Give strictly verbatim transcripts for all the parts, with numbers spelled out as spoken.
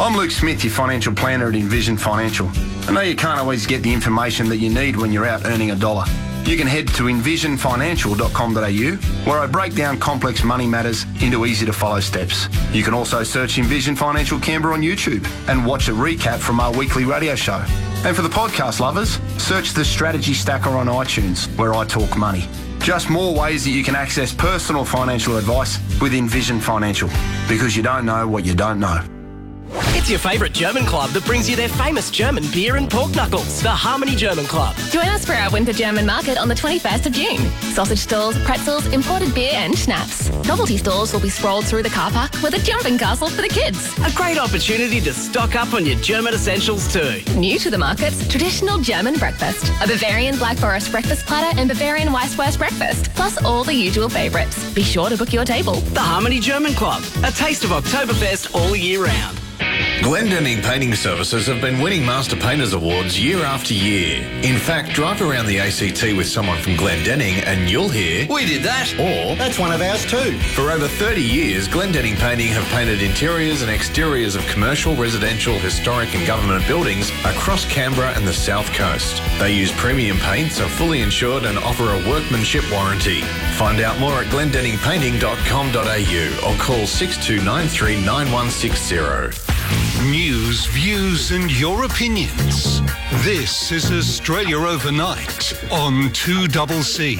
I'm Luke Smith, your financial planner at Envision Financial. I know you can't always get the information that you need when you're out earning a dollar. You can head to envision financial dot com dot a u, where I break down complex money matters into easy-to-follow steps. You can also search Envision Financial Canberra on YouTube and watch a recap from our weekly radio show. And for the podcast lovers, search the Strategy Stacker on iTunes, where I talk money. Just more ways that you can access personal financial advice with Envision Financial, because you don't know what you don't know. It's your favourite German club that brings you their famous German beer and pork knuckles, the Harmony German Club. Join us for our Winter German Market on the twenty-first of June. Sausage stalls, pretzels, imported beer and schnapps. Novelty stores will be sprawled through the car park with a jumping castle for the kids. A great opportunity to stock up on your German essentials too. New to the markets, traditional German breakfast. A Bavarian Black Forest breakfast platter and Bavarian Weisswurst breakfast, plus all the usual favourites. Be sure to book your table. The Harmony German Club, a taste of Oktoberfest all year round. Glendinning Painting Services have been winning Master Painters Awards year after year. In fact, drive around the A C T with someone from Glendinning and you'll hear, "We did that," or "That's one of ours too." For over thirty years, Glendinning Painting have painted interiors and exteriors of commercial, residential, historic and government buildings across Canberra and the South Coast. They use premium paints, are fully insured and offer a workmanship warranty. Find out more at glendinning painting dot com dot a u or call six two nine three nine one six zero. News, views and your opinions. This is Australia Overnight on two C C.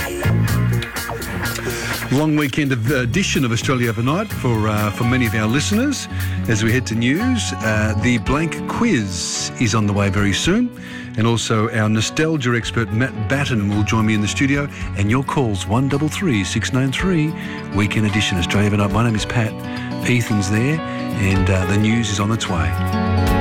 Long weekend edition of Australia Overnight for uh, for many of our listeners. As we head to news, uh, the blank quiz is on the way very soon. And also our nostalgia expert Matt Batten will join me in the studio. And your calls, one three three six nine three, weekend edition Australia Overnight. My name is Pat. Ethan's there and uh, the news is on its way.